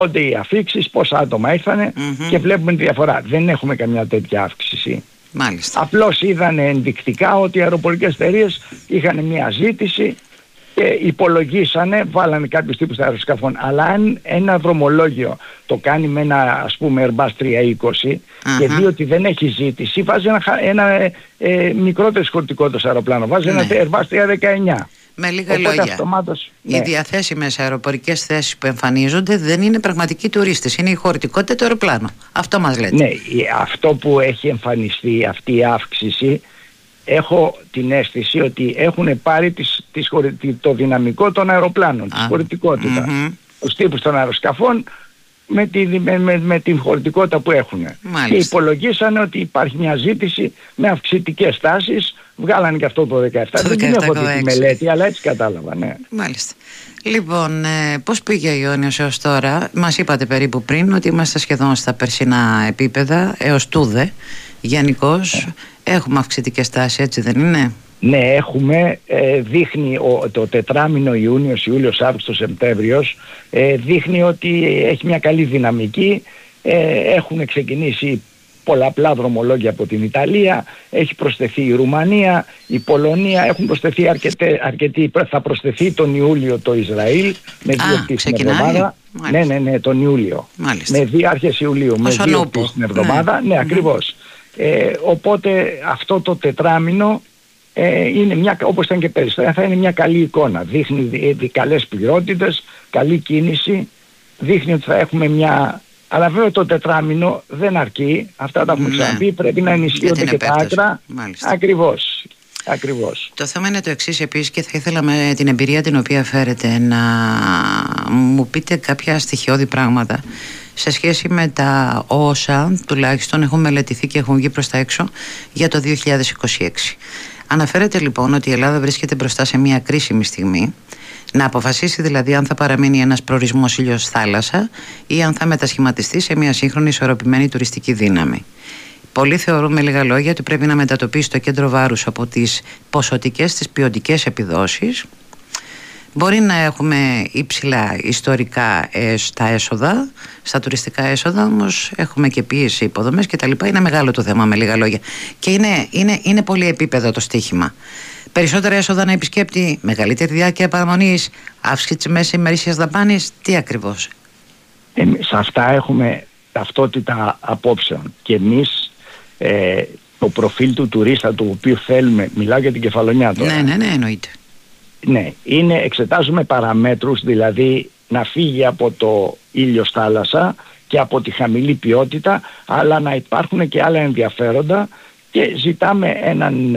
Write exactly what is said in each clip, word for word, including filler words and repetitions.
Οπότε οι αφήξεις, πόσα άτομα ήρθανε mm-hmm. και βλέπουμε τη διαφορά. Δεν έχουμε καμιά τέτοια αύξηση. Μάλιστα. Απλώς είδαν ενδεικτικά ότι οι αεροπορικές εταιρείες είχαν μια ζήτηση και υπολογίσανε, βάλανε κάποιους τύπους αεροσκαφών. Αλλά αν ένα δρομολόγιο το κάνει με ένα, ας πούμε, Airbus τριακόσια είκοσι uh-huh. και δει ότι δεν έχει ζήτηση, βάζει ένα, ένα ε, ε, μικρότερο χωρητικότητας αεροπλάνο, βάζει ναι. ένα Airbus τριακόσια δεκαεννιά. Με λίγα Οπότε λόγια, αυτομάτως, οι ναι. διαθέσιμες αεροπορικές θέσεις που εμφανίζονται δεν είναι πραγματικοί τουρίστες, είναι η χωρητικότητα του αεροπλάνου. Αυτό μας λέτε. Ναι, αυτό που έχει εμφανιστεί, αυτή η αύξηση, έχω την αίσθηση ότι έχουν πάρει τις, τις, το δυναμικό των αεροπλάνων, ah. τη χωρητικότητα. Mm-hmm. Τους τύπους των αεροσκαφών με, τη, με, με, με την χωρητικότητα που έχουν. Μάλιστα. Και υπολογίσανε ότι υπάρχει μια ζήτηση με αυξητικές τάσεις. Βγάλανε και αυτό το δεκαεπτά. Δεν την έχω δει τη μελέτη, αλλά έτσι κατάλαβα. Ναι. Μάλιστα. Λοιπόν, ε, πώς πήγε ο Ιόνιος έως τώρα? Μας είπατε περίπου πριν ότι είμαστε σχεδόν στα περσινά επίπεδα, έως τούδε. Γενικώς ε. έχουμε αυξητικές τάσεις, έτσι δεν είναι? Ναι, έχουμε. Ε, δείχνει ο, το τετράμινο Ιούνιος, Ιούλιος, Αύγουστος, Σεπτέμβριος, ε, δείχνει ότι έχει μια καλή δυναμική. Ε, έχουν ξεκινήσει πολλαπλά δρομολόγια από την Ιταλία, έχει προσθεθεί η Ρουμανία, η Πολωνία, έχουν προσθεθεί αρκετέ, αρκετοί, θα προσθεθεί τον Ιούλιο το Ισραήλ με δύο πτήσεις την εβδομάδα. Ναι, ναι, ναι, τον Ιούλιο. Μάλιστα. Με δύο αρχές Ιουλίου, με δύο πτήσεις την εβδομάδα. Ναι, ναι ακριβώς. Ε, οπότε αυτό το τετράμινο ε, είναι μια, όπως ήταν και πέρυσι, θα είναι μια καλή εικόνα. Δείχνει δι, δι, καλές πληρότητες, καλή κίνηση, δείχνει ότι θα έχουμε μια... Αλλά βέβαια το τετράμινο δεν αρκεί, αυτά τα έχουμε ναι. ξαναπεί, πρέπει να ενισχύονται και τα άκρα. Μάλιστα. Ακριβώς. Ακριβώς. Το θέμα είναι το εξής επίσης, και θα ήθελα με την εμπειρία την οποία φέρετε να μου πείτε κάποια στοιχειώδη πράγματα σε σχέση με τα όσα τουλάχιστον έχουν μελετηθεί και έχουν βγει προς τα έξω για το δύο χιλιάδες είκοσι έξι. Αναφέρεται λοιπόν ότι η Ελλάδα βρίσκεται μπροστά σε μια κρίσιμη στιγμή, να αποφασίσει δηλαδή αν θα παραμείνει ένας προορισμός ήλιος θάλασσα ή αν θα μετασχηματιστεί σε μια σύγχρονη ισορροπημένη τουριστική δύναμη. Πολλοί θεωρούν με λίγα λόγια ότι πρέπει να μετατοπίσει το κέντρο βάρους από τις ποσοτικές στις ποιοτικές επιδόσεις. Μπορεί να έχουμε υψηλά ιστορικά ε, στα έσοδα, στα τουριστικά έσοδα, όμως έχουμε και πίεση υποδομές και τα λοιπά. Είναι μεγάλο το θέμα με λίγα λόγια και είναι, είναι, είναι πολύ επίπεδο το στοίχημα. Περισσότερα έσοδα να επισκέπτη, μεγαλύτερη διάρκεια παραμονής, αύξηση της μέσης ημερήσιας δαπάνης, τι ακριβώς? Ε, σε αυτά έχουμε ταυτότητα απόψεων και εμείς ε, το προφίλ του τουρίστα του οποίου θέλουμε, μιλάω για την Κεφαλονιά τώρα. Ναι, ναι, ναι, εννοείται. Ναι, είναι, εξετάζουμε παραμέτρους, δηλαδή να φύγει από το ήλιος θάλασσα και από τη χαμηλή ποιότητα, αλλά να υπάρχουν και άλλα ενδιαφέροντα και ζητάμε έναν,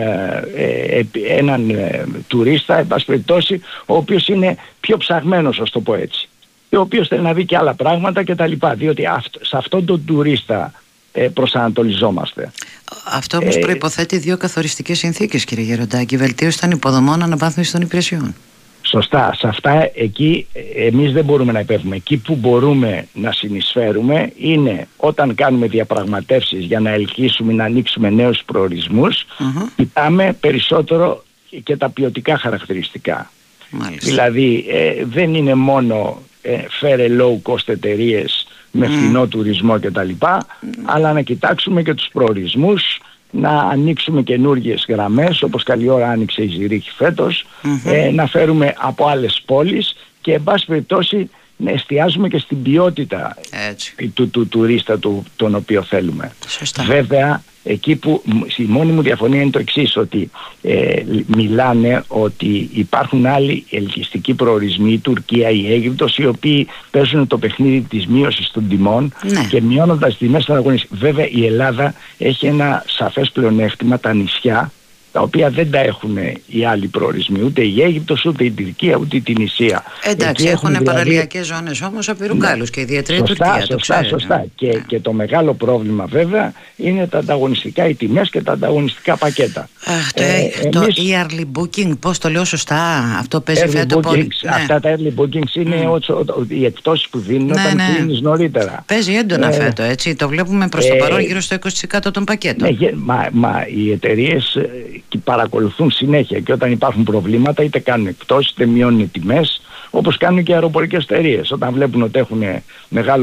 ε, έναν ε, τουρίστα, εν πάση περιπτώσει, ο οποίος είναι πιο ψαγμένος, ας το πω έτσι, και ο οποίος θέλει να δει και άλλα πράγματα και τα λοιπά, διότι αυτ, σε αυτόν τον τουρίστα ε, προσανατολιζόμαστε. Αυτό όμως ε, προϋποθέτει δύο καθοριστικές συνθήκες, κύριε Γεροντάκη: βελτίωση των υποδομών, αναβάθμιση των υπηρεσιών. Σωστά. Σε αυτά εκεί εμείς δεν μπορούμε να υπεύουμε. Εκεί που μπορούμε να συνεισφέρουμε είναι όταν κάνουμε διαπραγματεύσεις για να ελκύσουμε, να ανοίξουμε νέους προορισμούς, uh-huh. κοιτάμε περισσότερο και τα ποιοτικά χαρακτηριστικά. Μάλιστα. Δηλαδή ε, δεν είναι μόνο ε, φέρε low cost εταιρείες με φθηνό mm. τουρισμό κτλ, mm. αλλά να κοιτάξουμε και τους προορισμούς, να ανοίξουμε καινούργιες γραμμές, όπως καλή ώρα άνοιξε η Ζηρίχη φέτος, mm-hmm. ε, να φέρουμε από άλλες πόλεις και εν πάση περιπτώσει να εστιάζουμε και στην ποιότητα του, του, του τουρίστα του, τον οποίο θέλουμε. Σωστά. Βέβαια, εκεί που η μόνη μου διαφωνία είναι το εξής, ότι ε, μιλάνε ότι υπάρχουν άλλοι ελκυστικοί προορισμοί, η Τουρκία, η Αίγυπτος, οι οποίοι παίζουν το παιχνίδι της μείωσης των τιμών, ναι. και μειώνοντας τις τιμές των αγωνιστών. Βέβαια η Ελλάδα έχει ένα σαφές πλεονέκτημα, τα νησιά, τα οποία δεν τα έχουν οι άλλοι προορισμοί, ούτε η Αίγυπτος, ούτε η Τουρκία, ούτε η Τινησία. Εντάξει, έχουν δηλαδή παραλιακές ζώνες όμως απειρουγκάλους, ναι. και ιδιαίτερα η Τουρκία. Σωστά, το σωστά, σωστά. Ναι. Και, και το μεγάλο πρόβλημα βέβαια είναι τα ανταγωνιστικά, οι τιμές και τα ανταγωνιστικά πακέτα. Αχ, το, ε, το εμείς... early booking, πώς το λέω σωστά, αυτό παίζει φέτο πολύ. Ναι. Αυτά τα early bookings είναι mm. ο, ο, οι εκπτώσεις που δίνουν, ναι, όταν ναι. κλείνεις νωρίτερα. Παίζει έντονα ε, φέτο, έτσι. Το βλέπουμε προς ε, το παρόν γύρω στο είκοσι τοις εκατό των πακέτων. Ναι, μα, μα οι εταιρείες παρακολουθούν συνέχεια και όταν υπάρχουν προβλήματα είτε κάνουν εκπτώσεις είτε μειώνουν τιμές, όπως κάνουν και οι αεροπορικές εταιρείες. Όταν βλέπουν ότι έχουν μεγάλο